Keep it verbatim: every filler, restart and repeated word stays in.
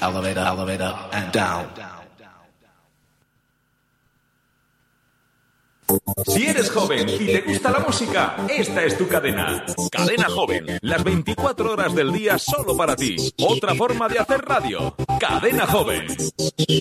elevator, elevator, and down. Si eres joven y te gusta la música, esta es tu cadena. Cadena Joven, las veinticuatro horas del día solo para ti. Otra forma de hacer radio. Cadena Joven.